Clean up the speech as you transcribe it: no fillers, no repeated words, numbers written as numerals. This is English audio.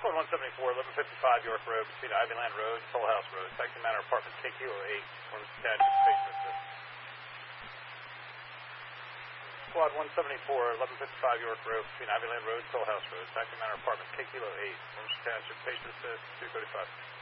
Squad 174, 1155 York Road, between Ivyland Road and Toll House Road. Taxi Manor Apartment, K Kilo 8, Orange County, Patient Assist. Squad 174, 1155 York Road, between Ivyland Road and Toll House Road. Taxi Manor Apartment, K Kilo 8, Orange Township, Patient Assist, 235.